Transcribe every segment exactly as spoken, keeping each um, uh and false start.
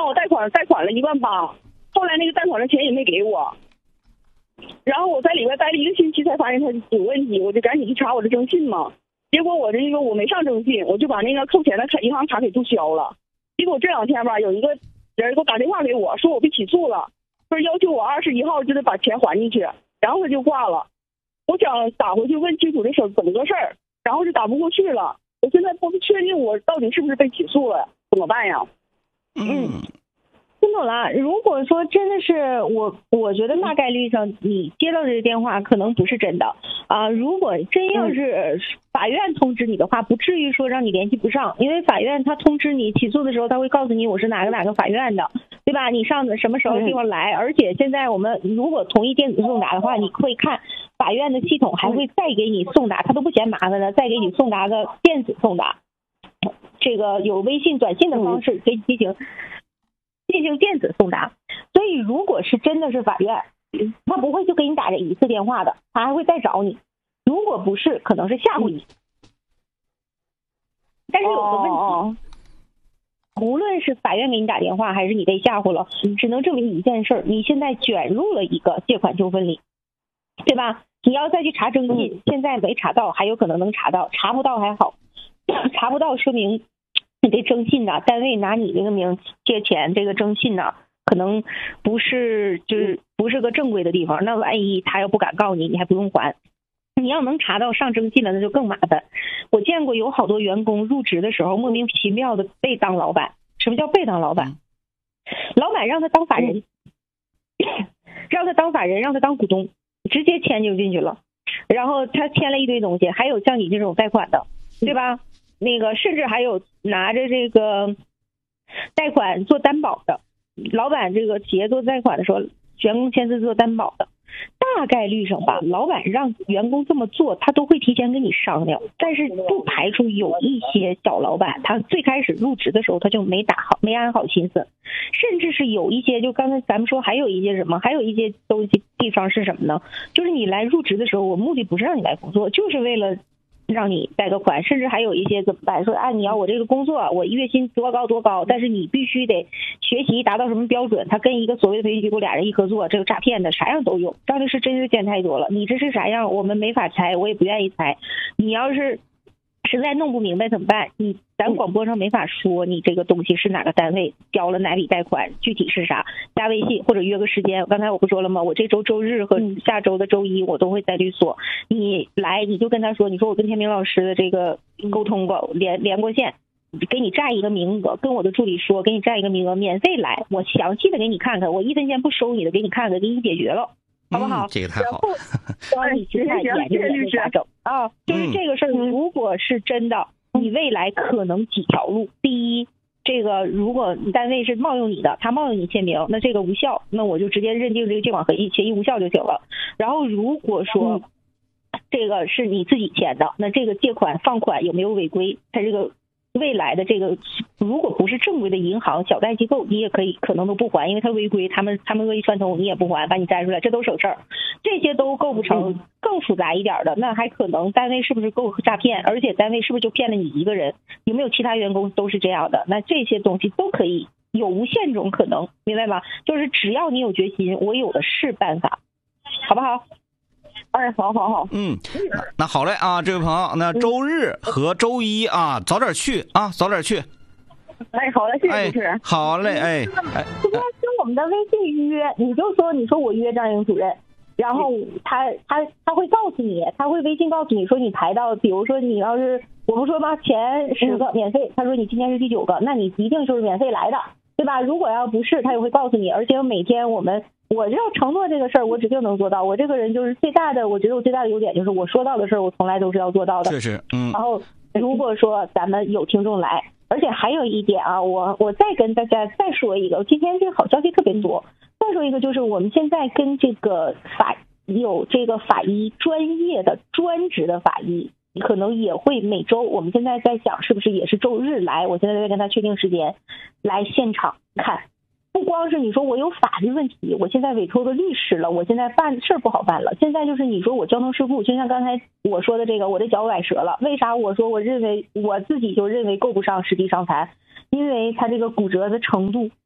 我贷款贷款了一万八，后来那个贷款的钱也没给我。然后我在里边待了一个星期才发现他有问题，我就赶紧去查我的征信嘛。结果我这个我没上征信，我就把那个扣钱的卡银行卡给注销了。结果这两天吧，有一个人给我打电话给我说我被起诉了，说要求我二十一号就得把钱还进去，然后他就挂了。我想打回去问清楚这事怎么个事儿，然后就打不过去了。我现在不确定我到底是不是被起诉了，怎么办呀？ 嗯。听懂了。如果说真的是我，我觉得大概率上你接到这个电话可能不是真的啊、呃。如果真要是法院通知你的话，不至于说让你联系不上，因为法院他通知你起诉的时候，他会告诉你我是哪个哪个法院的，对吧？你上的什么时候地方来？而且现在我们如果同意电子送达的话，你会看法院的系统还会再给你送达，他都不嫌麻烦的，再给你送达个电子送达，这个有微信短信的方式给你进行。进行电子送达。所以如果是真的是法院，他不会就给你打这一次电话的，他还会再找你。如果不是，可能是吓唬你。但是有个问题、哦、无论是法院给你打电话还是你被吓唬了，只能证明一件事，你现在卷入了一个借款纠纷里，对吧？你要再去查征信，现在没查到，还有可能能查到，查不到还好，查不到说明你这征信呢，单位拿你这个名借钱，这个征信呢，可能不是就是不是个正规的地方。那万一他要不敢告你，你还不用还。你要能查到上征信了，那就更麻烦。我见过有好多员工入职的时候莫名其妙的被当老板。什么叫被当老板？老板让他当法人，让他当法人，让他当股东，直接签就进去了。然后他签了一堆东西，还有像你这种贷款的，对吧？那个甚至还有拿着这个贷款做担保的，老板这个企业做贷款的时候，员工签字做担保的，大概率上吧，老板让员工这么做，他都会提前跟你商量。但是不排除有一些小老板，他最开始入职的时候他就没打好，没安好心思，甚至是有一些，就刚才咱们说还有一些什么，还有一些东西地方是什么呢？就是你来入职的时候，我目的不是让你来工作，就是为了让你贷个款，甚至还有一些怎么办？说啊，你要我这个工作，我月薪多高多高，但是你必须得学习达到什么标准。他跟一个所谓的培训机构俩人一合作，这个诈骗的啥样都有，张律师真是见太多了。你这是啥样？我们没法猜，我也不愿意猜。你要是实在弄不明白怎么办？你咱广播上没法说你这个东西是哪个单位交了哪笔贷款，具体是啥，加微信或者约个时间。刚才我不说了吗？我这周周日和下周的周一我都会在律所，你来你就跟他说，你说我跟天明老师的这个沟通过，连连过线，给你占一个名额，跟我的助理说给你占一个名额，免费来，我详细的给你看看，我一分钱不收你的，给你看看，给你解决了。好不好？ 嗯、这个太好了。 帮你去看研究研究咋整啊？就是这个事儿，如果是真的，你未来可能几条路。第一，这个如果单位是冒用你的，他冒用你签名，那这个无效，那我就直接认定这个借款合议协议无效就行了。然后如果说这个是你自己签的，那这个借款放款有没有违规？他这个未来的这个如果不是正规的银行小贷机构，你也可以可能都不还，因为他违规，他们他们恶意串通，你也不还，把你摘出来，这都省事儿。这些都构不成。更复杂一点的，那还可能单位是不是够诈骗，而且单位是不是就骗了你一个人，有没有其他员工都是这样的，那这些东西都可以有无限种可能，明白吗？就是只要你有决心，我有的是办法，好不好？ 哎，好好好， 嗯，那那好嘞啊，这位朋友，那周日和周一啊，早点去啊，早点去。 哎，好嘞，谢谢主持人。 哎、好嘞，哎， 哎，今天跟我们的微信约，你就说你说我约张英主任，然后他他他会告诉你，他会微信告诉你说你排到，比如说你要是我不说吗？前十个免费，他说你今天是第九个，那你一定就是免费来的，对吧？如果要不是，他也会告诉你。而且每天我们。我要承诺这个事儿，我指定能做到。我这个人就是最大的，我觉得我最大的优点就是我说到的事儿，我从来都是要做到的。 确实，嗯。 然后如果说咱们有听众来，而且还有一点啊，我我再跟大家再说一个，今天这个好消息特别多。再说一个，就是我们现在跟这个法有这个法医专业的专职的法医，可能也会每周，我们现在在想是不是也是周日来，我现在在跟他确定时间来现场看。不光是你说我有法律问题，我现在委托个律师了，我现在办事儿不好办了。现在就是你说我交通事故，就像刚才我说的这个，我的脚崴折了，为啥我说我认为我自己就认为够不上实地伤残？因为他这个骨折的程度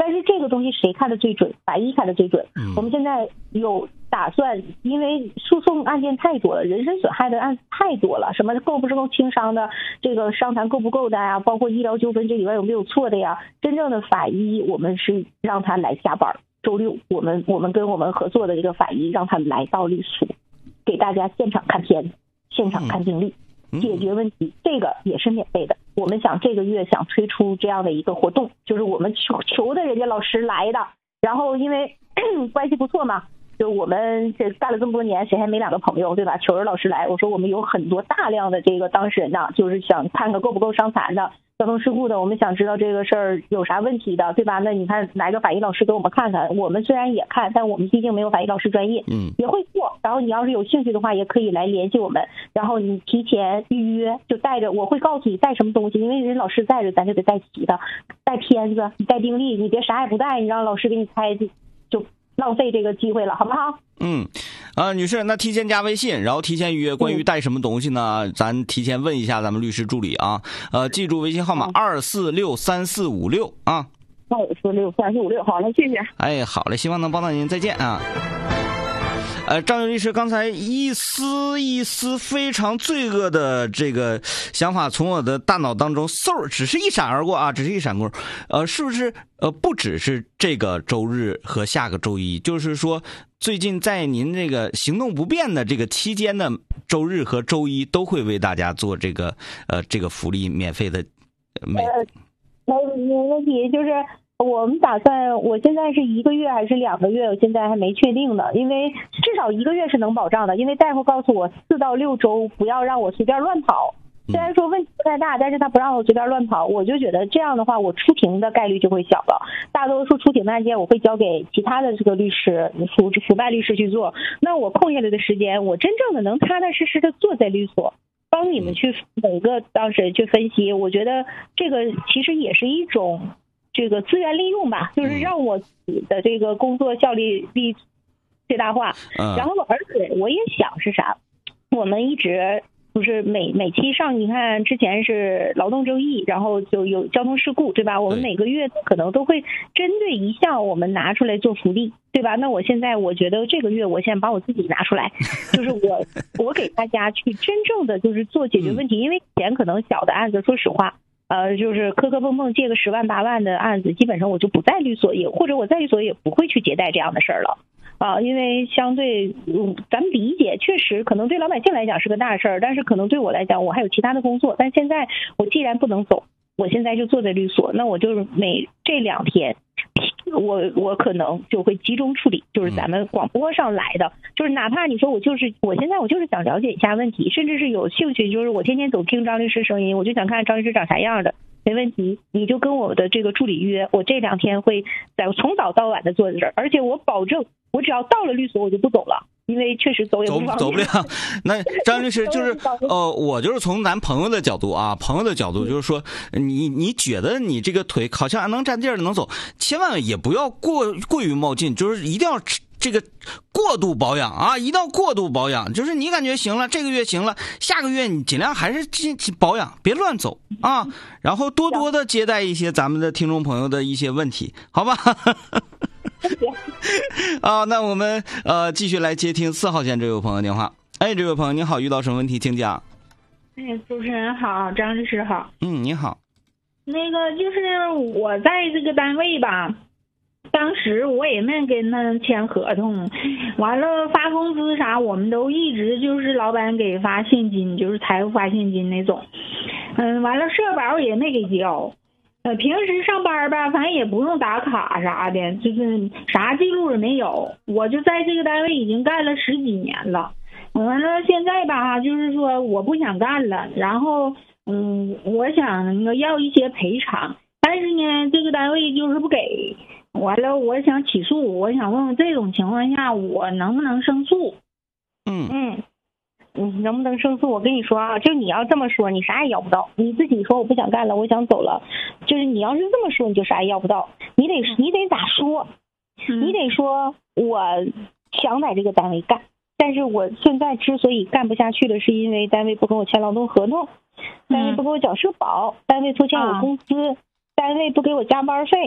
但是这个东西谁看的最准？法医看的最准。 嗯、 我们现在有打算，因为诉讼案件太多了，人身损害的案子太多了，什么够不够轻伤的，这个伤残够不够的呀？包括医疗纠纷这里边有没有错的呀？真正的法医，我们是让他来下班。周六，我们我们跟我们合作的这个法医，让他来到律所，给大家现场看片子，现场看病历， 嗯、 解决问题，这个也是免费的。我们想这个月想推出这样的一个活动，就是我们求求的人家老师来的，然后因为关系不错嘛，就我们这干了这么多年，谁还没两个朋友，对吧？求着老师来，我说我们有很多大量的这个当事人呐，就是想看看够不够伤残的。交通事故的，我们想知道这个事儿有啥问题的，对吧？那你看来个法医老师给我们看看，我们虽然也看，但我们毕竟没有法医老师专业， 嗯， 也会做。然后你要是有兴趣的话，也可以来联系我们，然后你提前预约，就带着，我会告诉你带什么东西，因为人老师带着，咱就得带齐的，带片子，你带病历，你别啥也不带，你让老师给你开，就浪费这个机会了，好不好？ 嗯，啊，女士，那提前加微信，然后提前预约。关于带什么东西呢？嗯、咱提前问一下咱们律师助理啊。呃，记住微信号码二四六三四五六啊。 二四六三四五六，好了，谢谢。 哎，好嘞，希望能帮到您，再见啊。呃，张律师刚才一丝一丝非常罪恶的这个想法从我的大脑当中嗖只是一闪而过啊，只是一闪过。呃，是不是呃不只是这个周日和下个周一，就是说最近在您这个行动不便的这个期间的周日和周一都会为大家做这个呃这个福利免费的免。 呃，没没问题，就是。我们打算，我现在是一个月还是两个月，我现在还没确定呢。因为至少一个月是能保障的，因为大夫告诉我四到六周不要让我随便乱跑。虽然说问题不太大，但是他不让我随便乱跑，我就觉得这样的话，我出庭的概率就会小了。大多数出庭的案件，我会交给其他的这个律师、腐腐败律师去做。那我空下来的时间，我真正的能踏踏实实的坐在律所，帮你们去每个当事人去分析。我觉得这个其实也是一种。这个资源利用吧，就是让我自己的这个工作效率力最大化。 嗯、 然后，而且我也想是啥，我们一直不是每每期上，你看之前是劳动争议，然后就有交通事故，对吧？我们每个月可能都会针对一项我们拿出来做福利，对吧？那我现在我觉得这个月我现在把我自己拿出来，就是我我给大家去真正的就是做解决问题，因为以前可能小的案子，说实话。呃，就是磕磕碰碰借个十万八万的案子，基本上我就不在律所，也或者我在律所也不会去接待这样的事儿了啊，因为相对，嗯，咱们理解，确实可能对老百姓来讲是个大事儿，但是可能对我来讲，我还有其他的工作。但现在我既然不能走，我现在就坐在律所，那我就是每这两天，我我可能就会集中处理，就是咱们广播上来的，就是哪怕你说我就是我现在我就是想了解一下问题，甚至是有兴趣，就是我天天总听张律师声音，我就想看张律师长啥样的，没问题，你就跟我的这个助理约，我这两天会在从早到晚的坐在这儿，而且我保证，我只要到了律所我就不走了。因为确实走也不方便， 走走不了。那张律师就是呃，我就是从男朋友的角度啊，朋友的角度就是说，你你觉得你这个腿好像能占地儿能走，千万也不要过过于冒进，就是一定要这个过度保养啊，一定要过度保养。就是你感觉行了，这个月行了，下个月你尽量还是进保养，别乱走啊。然后多多的接待一些咱们的听众朋友的一些问题，好吧？啊，那我们呃继续来接听四号线这位朋友电话。哎，这位朋友你好，遇到什么问题请讲。 哎，主持人好，张律师好。 嗯，你好。 那个就是我在这个单位吧，当时我也没跟他签合同，完了发工资啥，我们都一直就是老板给发现金，就是财务发现金那种。嗯，完了社保也没给交。呃，平时上班吧，反正也不用打卡啥的，就是啥记录也没有。我就在这个单位已经干了十几年了，完了现在吧，就是说我不想干了，然后嗯，我想那个要一些赔偿，但是呢，这个单位就是不给。完了，我想起诉，我想问问这种情况下我能不能胜诉？ 嗯嗯。你能不能胜诉？我跟你说啊，就你要这么说，你啥也要不到。你自己说我不想干了，我想走了，就是你要是这么说，你就啥也要不到。你得你得咋说？你得说我想在这个单位干，但是我现在之所以干不下去的是因为单位不跟我签劳动合同，单位不给我缴社保，单位拖欠我工资，单位不给我加班费。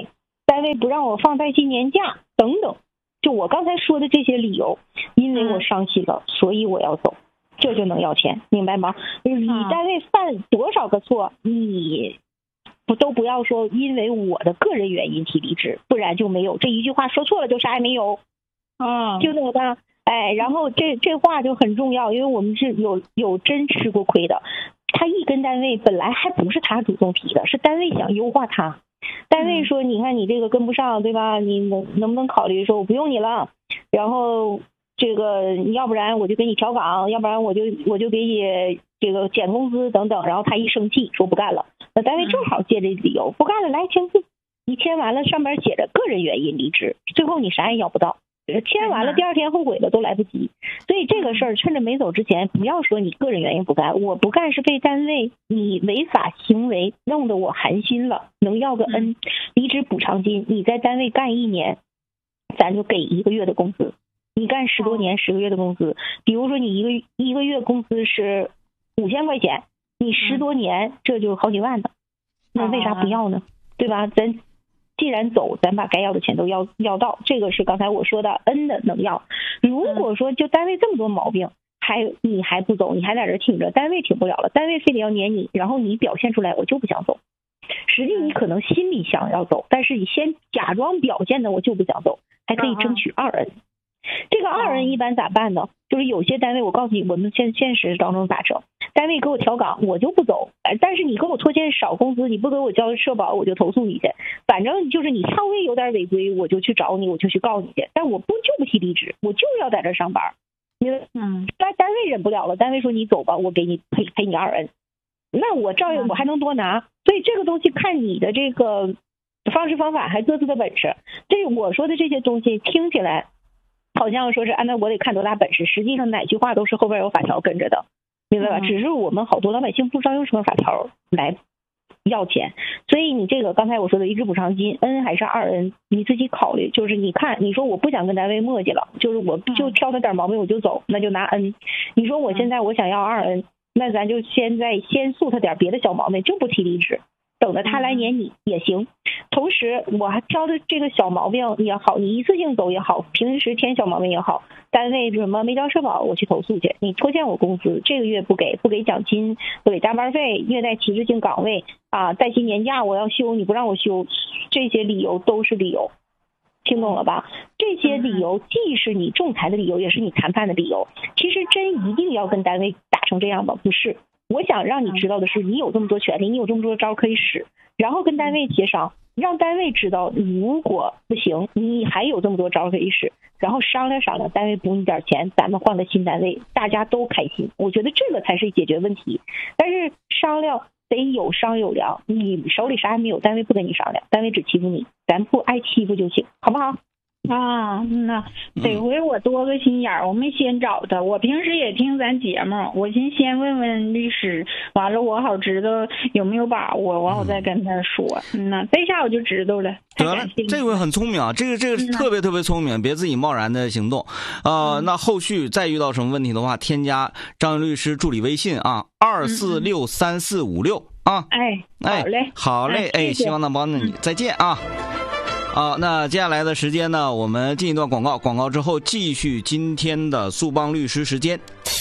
单位不让我放带薪年假等等，就我刚才说的这些理由，因为我伤心了，所以我要走，这就能要钱，明白吗？你单位犯多少个错，你不都不要说因为我的个人原因提离职，不然就没有这一句话说错了就啥也没有， 啊， 就那么大。哎，然后这这话就很重要，因为我们是有有真吃过亏的。他一跟单位本来还不是他主动提的，是单位想优化他。单位说，你看你这个跟不上，对吧？你能能不能考虑说我不用你了？然后这个要不然我就给你调岗，要不然我就我就给你这个减工资等等。然后他一生气说不干了，那单位正好借这理由不干了，来签字。你签完了，上面写着个人原因离职，最后你啥也要不到。签完了，第二天后悔了都来不及，所以这个事儿趁着没走之前，不要说你个人原因不干，我不干是被单位你违法行为弄得我寒心了，能要个恩，离职补偿金，你在单位干一年，咱就给一个月的工资，你干十多年十个月的工资，比如说你一个一个月工资是五千块钱，你十多年这就好几万的，那为啥不要呢？对吧？咱既然走，咱把该要的钱都要要到，这个是刚才我说的恩的能要。如果说就单位这么多毛病，还你还不走，你还在这挺着，单位挺不了了，单位非得要撵你，然后你表现出来我就不想走，实际你可能心里想要走，但是你先假装表现的我就不想走，还可以争取二恩。这个二恩一般咋办呢？就是有些单位，我告诉你，我们现现实当中咋整？单位给我调岗，我就不走，但是你跟我拖欠少工资，你不给我交社保，我就投诉你去。反正就是你稍微有点违规，我就去找你，我就去告你去。但我不就不提离职，我就要在这上班。因为嗯，来单位忍不了了，单位说你走吧，我给你赔赔你二恩，那我照样我还能多拿。所以这个东西看你的这个方式方法，还各自的本事。这我说的这些东西听起来好像说是按照我得看多大本事，实际上哪句话都是后边有法条跟着的，明白吧？只是我们好多老百姓不知道用什么法条来要钱，所以你这个刚才我说的一直补偿金，恩还是二恩，你自己考虑。就是你看，你说我不想跟单位磨叽了，就是我就挑他点毛病我就走，那就拿恩。你说我现在我想要二恩，那咱就现在先诉他点别的小毛病，就不提离职，等着他来撵你也行。同时我还挑的这个小毛病也好，你一次性走也好，平时添小毛病也好，单位什么没交社保我去投诉去，你拖欠我工资，这个月不给，不给奖金，不给加班费，虐待歧视性岗位啊，带薪年假我要休你不让我休，这些理由都是理由，听懂了吧？这些理由既是你仲裁的理由，也是你谈判的理由。其实真一定要跟单位打成这样吗？不是，我想让你知道的是，你有这么多权利，你有这么多招可以使，然后跟单位协商，让单位知道如果不行你还有这么多招可以使，然后商量商量，单位补你点钱，咱们换个新单位，大家都开心。我觉得这个才是解决问题。但是商量得有商有量，你手里啥也没有，单位不跟你商量，单位只欺负你，咱不挨欺负就行，好不好？ 啊，那得亏我多个心眼儿，我没先找他。我平时也听咱节目，我先先问问律师，完了我好知道有没有把握，完我再跟他说。嗯呐，这下我就知道了。 得了，这位很聪明啊，这个这个特别特别聪明，别自己贸然的行动。呃，那后续再遇到什么问题的话，添加张律师助理微信啊，二四六三四五六啊。 哎，好嘞， 好嘞，哎，希望能帮到你，再见啊。好，那接下来的时间呢，我们进一段广告，广告之后继续今天的速帮律师时间。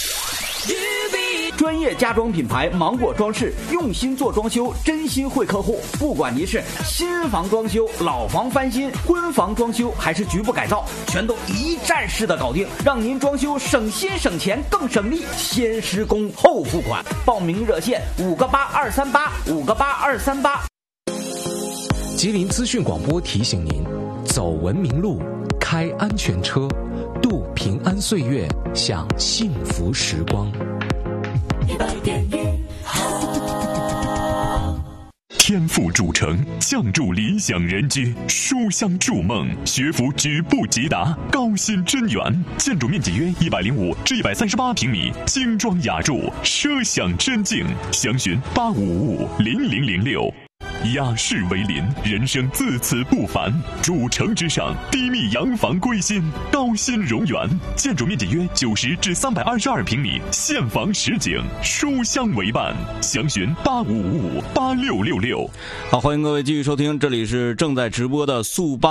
专业家装品牌芒果装饰，用心做装修，真心惠客户。不管您是新房装修、老房翻新、婚房装修，还是局部改造，全都一站式的搞定，让您装修省心省钱更省力。先施工后付款，报名热线五个八二三八五个八二三八。 吉林资讯广播提醒您：走文明路，开安全车，度平安岁月，享幸福时光。 一百点一好。 天赋主城，降筑理想人居，书香筑梦，学府举步即达，高新真园，建筑面积约一百零五至一百三十八平米，精装雅筑，奢享臻境。详询八五五五零零零六。 雅士为邻，人生自此不凡。主城之上，低密洋房归心，高新荣园，建筑面积约九十至三百二十二平米，现房实景，书香为伴。详询八五五五八六六六。 好，欢迎各位继续收听，这里是正在直播的速八。